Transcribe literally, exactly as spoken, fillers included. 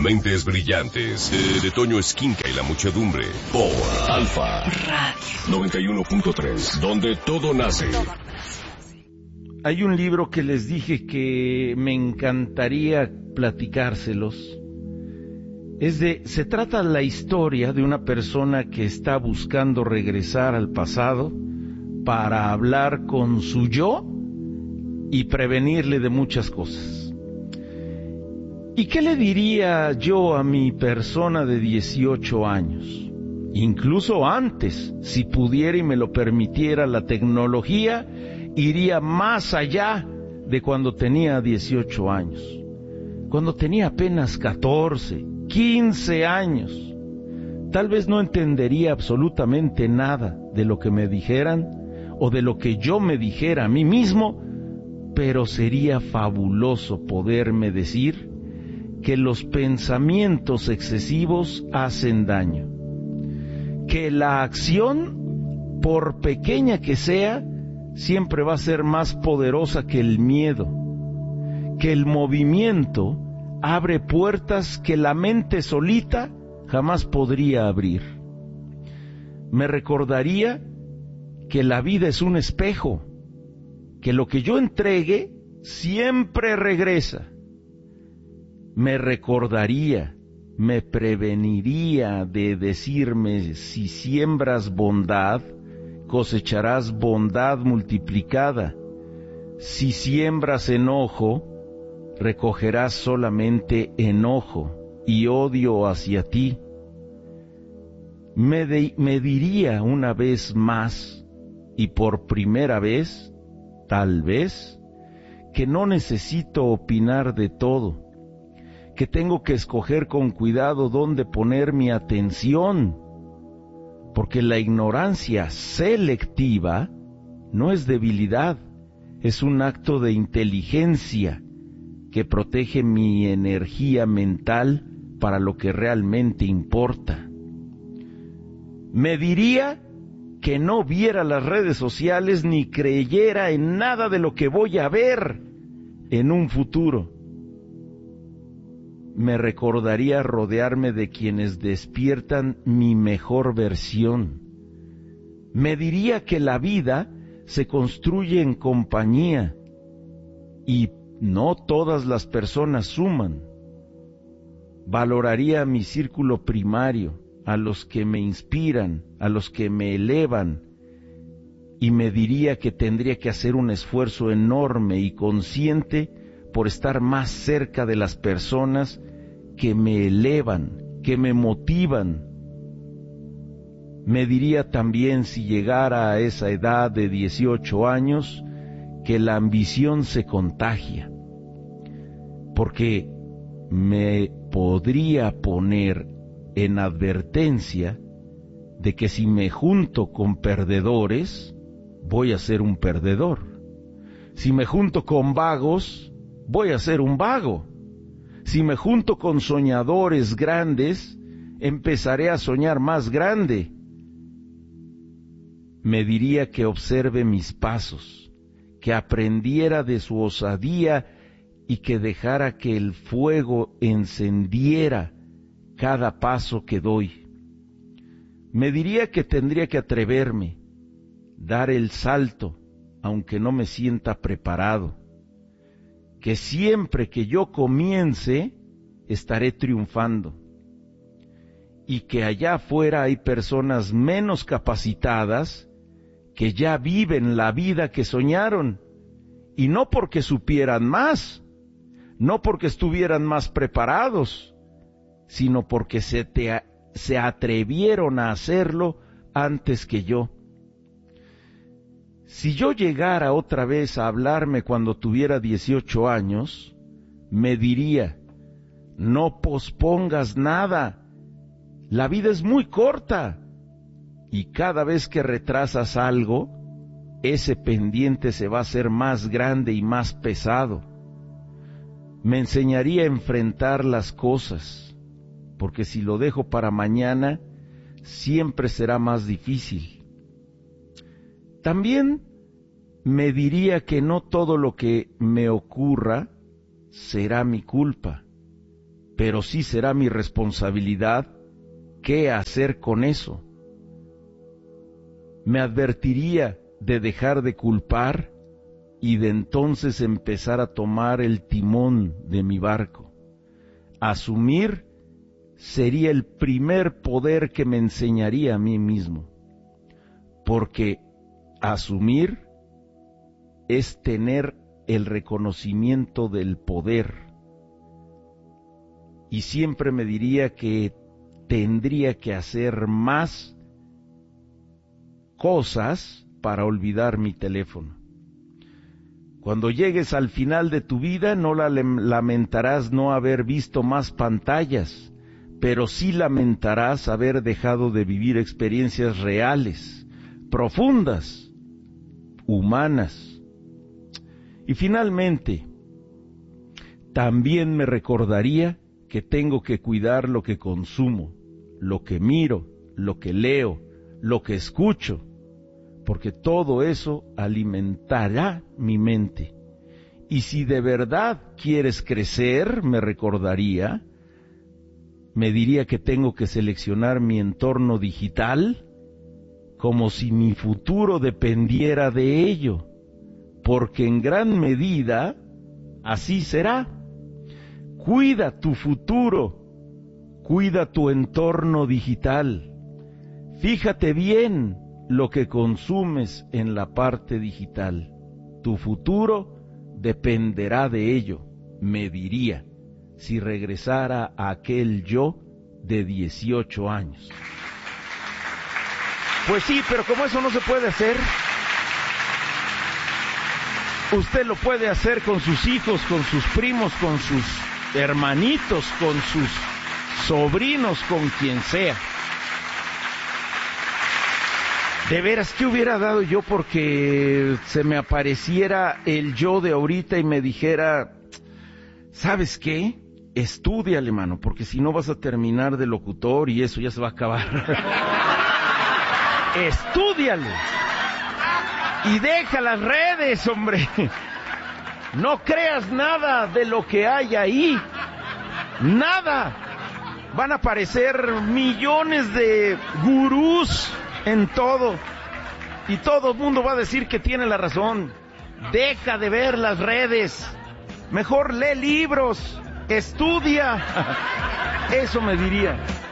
Mentes brillantes, de, de Toño Esquinca y la muchedumbre, por Alfa Radio noventa y uno punto tres, donde todo nace. Hay un libro que les dije que me encantaría platicárselos. Es de, se trata la historia de una persona que está buscando regresar al pasado para hablar con su yo y prevenirle de muchas cosas. ¿Y qué le diría yo a mi persona de dieciocho años? Incluso antes, si pudiera y me lo permitiera la tecnología, iría más allá de cuando tenía dieciocho años. Cuando tenía apenas catorce, quince años, tal vez no entendería absolutamente nada de lo que me dijeran o de lo que yo me dijera a mí mismo, pero sería fabuloso poderme decir que los pensamientos excesivos hacen daño, que la acción, por pequeña que sea, siempre va a ser más poderosa que el miedo, que el movimiento abre puertas que la mente solita jamás podría abrir. Me recordaría que la vida es un espejo, que lo que yo entregue siempre regresa. Me recordaría, me preveniría de decirme: si siembras bondad, cosecharás bondad multiplicada. Si siembras enojo, recogerás solamente enojo y odio hacia ti. Me, de, me diría una vez más, y por primera vez, tal vez, que no necesito opinar de todo, que tengo que escoger con cuidado dónde poner mi atención, porque la ignorancia selectiva no es debilidad, es un acto de inteligencia que protege mi energía mental para lo que realmente importa. Me diría que no viera las redes sociales ni creyera en nada de lo que voy a ver en un futuro. Me recordaría rodearme de quienes despiertan mi mejor versión. Me diría que la vida se construye en compañía y no todas las personas suman. Valoraría mi círculo primario, a los que me inspiran, a los que me elevan, y me diría que tendría que hacer un esfuerzo enorme y consciente por estar más cerca de las personas que me elevan, que me motivan. Me diría también, si llegara a esa edad de dieciocho años, que la ambición se contagia, porque me podría poner en advertencia de que si me junto con perdedores, voy a ser un perdedor. Si me junto con vagos, voy a ser un vago. Si me junto con soñadores grandes, empezaré a soñar más grande. Me diría que observe mis pasos, que aprendiera de su osadía y que dejara que el fuego encendiera cada paso que doy. Me diría que tendría que atreverme, dar el salto, aunque no me sienta preparado, que siempre que yo comience, estaré triunfando, y que allá afuera hay personas menos capacitadas que ya viven la vida que soñaron, y no porque supieran más, no porque estuvieran más preparados, sino porque se, te, se atrevieron a hacerlo antes que yo. Si yo llegara otra vez a hablarme cuando tuviera dieciocho años, me diría: no pospongas nada, la vida es muy corta, y cada vez que retrasas algo, ese pendiente se va a hacer más grande y más pesado. Me enseñaría a enfrentar las cosas, porque si lo dejo para mañana, siempre será más difícil. También me diría que no todo lo que me ocurra será mi culpa, pero sí será mi responsabilidad qué hacer con eso. Me advertiría de dejar de culpar y de entonces empezar a tomar el timón de mi barco. Asumir sería el primer poder que me enseñaría a mí mismo, porque asumir es tener el reconocimiento del poder. Y siempre me diría que tendría que hacer más cosas para olvidar mi teléfono. Cuando llegues al final de tu vida, no la lamentarás no haber visto más pantallas, pero sí lamentarás haber dejado de vivir experiencias reales, profundas, humanas. Y finalmente, también me recordaría que tengo que cuidar lo que consumo, lo que miro, lo que leo, lo que escucho, porque todo eso alimentará mi mente. Y si de verdad quieres crecer, me recordaría, me diría que tengo que seleccionar mi entorno digital como si mi futuro dependiera de ello, porque en gran medida así será. Cuida tu futuro, cuida tu entorno digital. Fíjate bien lo que consumes en la parte digital. Tu futuro dependerá de ello, me diría, si regresara a aquel yo de dieciocho años. Pues sí, pero como eso no se puede hacer, usted lo puede hacer con sus hijos, con sus primos, con sus hermanitos, con sus sobrinos, con quien sea. De veras, ¿qué hubiera dado yo porque se me apareciera el yo de ahorita y me dijera, ¿sabes qué? Estúdiale, mano, porque si no vas a terminar de locutor y eso ya se va a acabar. Estúdiale. Y deja las redes, hombre. No creas nada de lo que hay ahí. Nada. Van a aparecer millones de gurús en todo. Y todo el mundo va a decir que tiene la razón. Deja de ver las redes. Mejor lee libros. Estudia. Eso me diría.